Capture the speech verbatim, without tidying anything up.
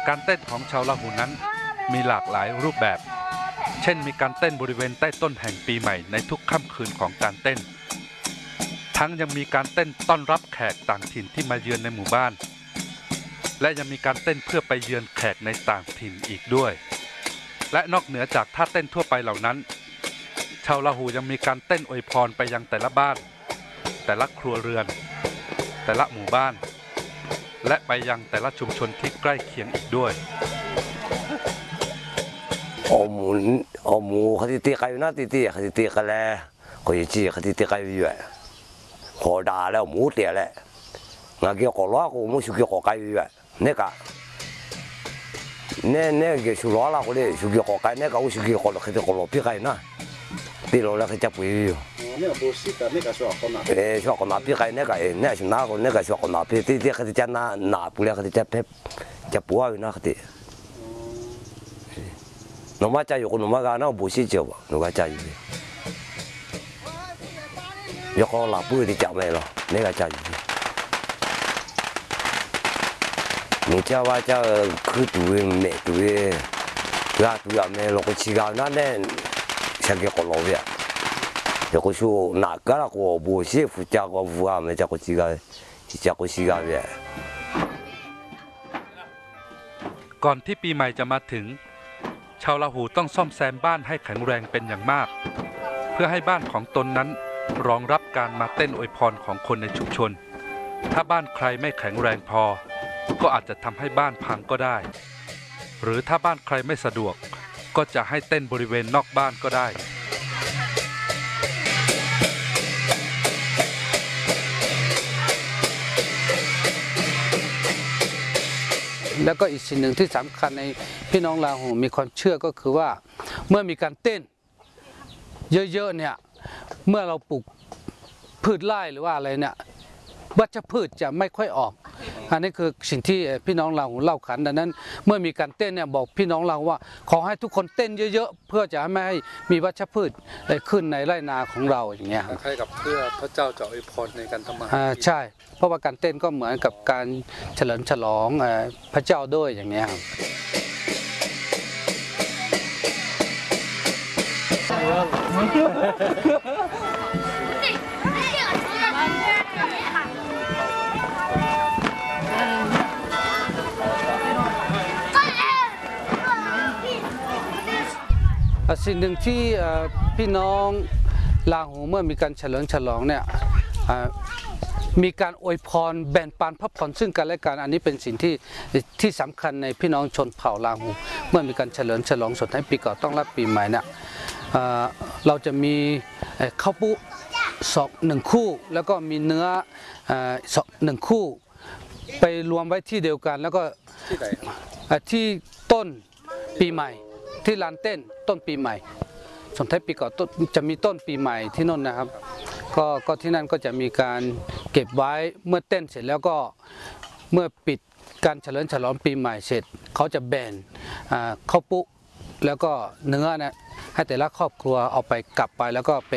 การเต้นของชาวลาหูนั้นมีหลากหลายรูปแบบเช่นมีการเต้นบริเวณใต้ต้นแห่งปีใหม่ในทุกค่ำคืนของการเต้นทั้งยังมีการเต้นต้อนรับแขกต่างถิ่นที่มาเยือนในหมู่บ้านและยังมีการเต้นเพื่อไปเยือนแขกในต่างถิ่นอีกด้วยและนอกเหนือจากท่าเต้นทั่วไปเหล่านั้นชาวลาหูยังมีการเต้นอวยพรไปยังแต่ละบ้านแต่ละครัวเรือนแต่ละหมู่บ้านและไปยังแต่ละชุมชนที่ใกล้เคียงอีกด้วยอมูอมูเขาที่ตีกันอยู่นะตีตีเขาที่ตีกันแล้วเขาจะจี้เขาที่ตีกันอยู่ขอด่าแล้วหมูเตี้ยแหละงาเกี่ยวกับล้อกูมูสุกี้กับกันอยู่เนี่ยกะเนี่ยเนี่ยเกี่ยวกับล้อละกูเลยสุกี้กับกันเนี่ยกะกูสุกี้กับเขาจะกับล้อพี่กันนะพี่เราแล้วเขาจะไปอยู่เนี่ยบูสิกะเนี่ยกะชอบคนน่ะเออชอบคนน่ะพี่กันเนี่ยกะเนี่ยสุนัขคนเนี่ยกะชอบคนน่ะพี่ที่ที่เขาจะน่าหนาปุ๊เลยเขาจะเพ็บจะปัวอยู่นะเขาที่หนูมาใจอยู่คนหนูมากันน่าบูสิเจ้าหนูก็ใจอยู่ยกหลับปื้ที่จับไม่หรอเนี่ยก็ใจอยู่หนูเจ้าว่าเจ้าคือตัวเม็ดตัวตัวตัวเม็ดเราก็ชิกานั่นเนี่ยฉันก็ขอร้องเนี่ยเดี๋ยวก็ชูหนักก็แล้วก็บูสิฟูจ้าก็ฟูอ่ะไม่จ้าก็ชิกาจ้าก็ชิกาเนี่ยก่อนที่ปีใหม่จะมาถึงชาวลาหูต้องซ่อมแซมบ้านให้แข็งแรงเป็นอย่างมากเพื่อให้บ้านของตนนั้นรองรับการมาเต้นอวยพรของคนในชุมชนถ้าบ้านใครไม่แข็งแรงพอก็อาจจะทำให้บ้านพังก็ได้หรือถ้าบ้านใครไม่สะดวกก็จะให้เต้นบริเวณนอกบ้านก็ได้แล้วก็อีกสิ่งหนึ่งที่สำคัญในพี่น้องลาหูมีความเชื่อก็คือว่าเมื่อมีการเต้นเยอะๆเนี่ยเมื่อเราปลูกพืชไร่หรือว่าอะไรเนี่ยวัชพืชจะไม่ค่อยออกอันนี้คือสิ่งที่พี่น้องลาหูเล่าขานดังนั้นเมื่อมีการเต้นเนี่ยบอกพี่น้องเราว่าขอให้ทุกคนเต้นเยอะๆเพื่อจะไม่ให้มีวัชพืชขึ้นในไร่นาของเราอย่างเงี้ยคล้ายกับเพื่อพระเจ้าจะอวยพรในการทำมาหากินใช่เพราะว่าการเต้นก็เหมือนกับการเฉลิมฉลองพระเจ้าด้วยอย่างเงี้ยครับสิ่งหนึ่งที่พี่น้องลาหูเมื่อมีการเฉลิมฉลองเนี่ยมีการอวยพรแบ่งปันพระพรซึ่งกันและกันอันนี้เป็นสิ่งที่ที่สำคัญในพี่น้องชนเผ่าลาหูเมื่อมีการเฉลิมฉลองสดให้ปีเก่าต้อนรับปีใหม่เนี่ยเราจะมีข้าวปุสองหนึ่งคู่แล้วก็มีเนื้อสองหนึ่งคู่ไปรวมไว้ที่เดียวกันแล้วก็ที่ไหนที่ต้นปีใหม่ที่ลานเต้นต้นปีใหม่สนท้ายปีเก่าจะมีต้นปีใหม่ที่นั่นนะครับก็ก็ที่นั่นก็จะมีการเก็บไว้เมื่อเต้นเสร็จแล้วก็เมื่อปิดการเฉลิมฉลองปีใหม่เสร็จเขาจะแบ่งข้าวปุ๊แล้วก็เนื้อนะให้แต่ละครอบครัวเอาไปกลับไปแล้วก็